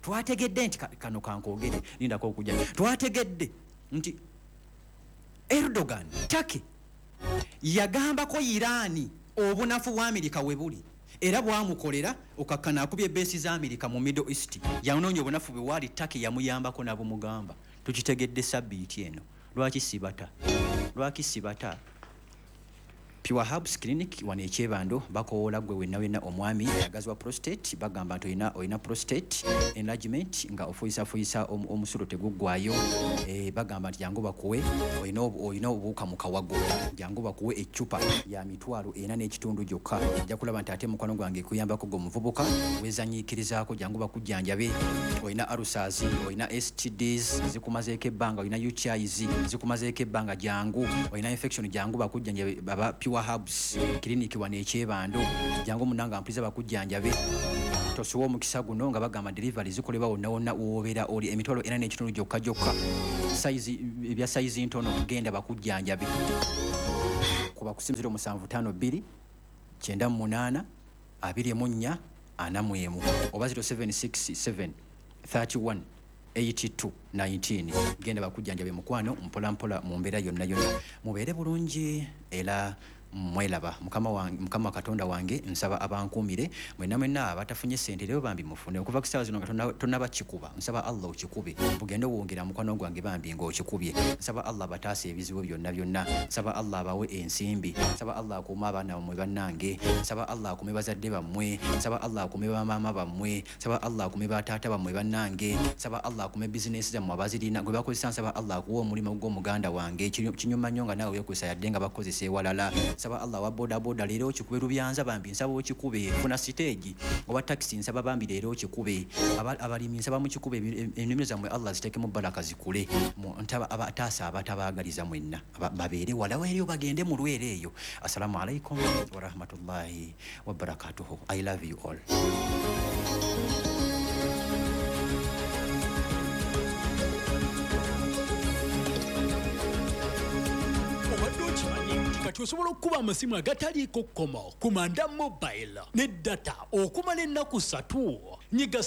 twategedde nti kano kankogere lindako okujja twategedde nti Erdogan Turkey yagambako Irani obunafu bwa Amerika we buli era bwamukolera okakkana akubye base za Amerika mu Middle East yanoonya obunafu bwe wali Turkey yamuyambako nabo mugamba tukitegedde sabbiiti eno lwaki sibata Pure Herbs Clinic wane Chebando bakoola gwe wenna omwami yagazwa prostate bagamba nti oyina prostate enlargement nga ofuisa omusulo tegugwayo bagamba nti jangu bakuwe oyina obuuka mu kawago jangu bakuwe echupa ya mitwalo ena n'ekitundu gyokka ajja kulaba nti ate mukwano gwange kuyambako gwe muvubuka wezanyiikirizaako jangu bakujjanjabe oyina ulcers oyina STDs zikumazeeko ebbanga oyina UTIs zikumazeeko ebbanga jangu oyina infection jangu bakujjanjabe baba Pure Herbs Clinic wane Chebando jangu munanga ampliza bakujjanjabe tosuwa omukisa guno nga bagamba delivery zikolebwa wonna wobeera oli emitwalo ena n'ekitundu gyokka size ebya size ntono genda bakujjanjabe kuba kusimziro 752 98 24 41 oba 0767 31 82 19 genda bakujjanjabe mukwano mpola mu mbeera yonna mubeere bulungi era mwelaba mukama katonda wange nsaba abankumire mwenna abatafunye sente leo bambi mufune okuva ku sawa zino nga tonnaba kikuba nsaba Allah okikube bugende wongera mukwano gwange bambi ng'okikubye nsaba Allah bataase ebizibu byonna nsaba Allah abawe ensimbi nsaba Allah akuuma abaana bammwe bannange nsaba Allah akume bazadde bammwe nsaba Allah akume bamaama bammwe nsaba Allah akume bataata bammwe bannange nsaba Allah akume bizinesi zammwe abazirina gwe bakozesa nsaba Allah akuwa omulimu gw'omuganda wange kinyuma nnyo nga naawe weekozesa yadde nga bakozesa ewalala nsaba Allah wa boda leero okikube Rubyanza bambi nsaba okikube funa stage oba taxi nsaba bambi leero okikube abalimi nsaba mu kikube ennimiro zammwe Allah zitekemu baraka zikule ntaba abataasa abatabaagaliza mwenna babeere wala weeryo bagende mu lwere eyo. Assalamu alaikum wa rahmatullahi wa barakatuhu. I love you all. Kati osobola okuba amasimu agataliiko kkomo ku Manda Mobile ne data okumala ennaku 3 nyiga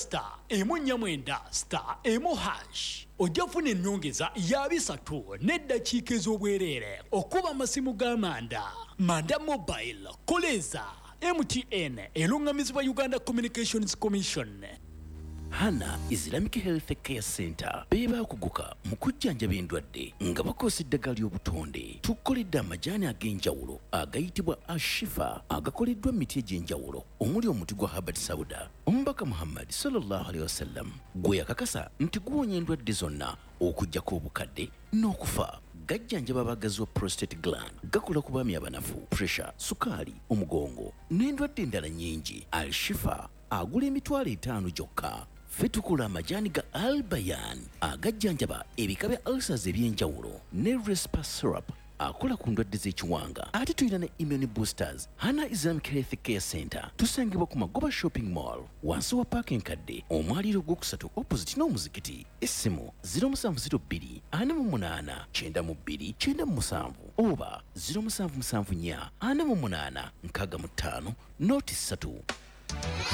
*149*1# ojja funa ennyongeza ya 3 n'eddakiika ez'obwereere okuba amasimu ga Manda Mobile koleza MTN erungamizibwa Uganda Communications Commission. Hana Islamic Health Care Center beba kuguka mukujjanja bindwadde nga bakosa eddagala ly'obutonde tukoledde amajaani ag'enjawulo agayitibwa Ashifa agakoleddwa emiti egy'enjawulo omuli omuti gwa Habat Sauda. Omubaka Muhammad sallallahu alaihi wasallam gwe yakakasa nti guwonya endwadde zonna okuggyako obukadde n'okufa. Gajjanjaba abagazwa prostate gland gakola ku baami abanafu, pressure, sukaali, omugongo n'endwadde endala nnyingi. Al-Shifa agula emitwalo 5 gyokka. Fetukula amajaani ga Al-Bayan agajjanjaba ebika bya ulcers eby'enjawulo ne Respa syrup akola ku ndwadde z'ekiwanga. Ate tulina ne immune boosters. Hana Islamic Health Care Center tusangibwa ku Magoba Shopping Mall wansi wa parking kadde omwaliro gw'okusatu opposite n'omuzikiti. Essimu 0702 48 92 97 oba 0774 48 65 noti 3.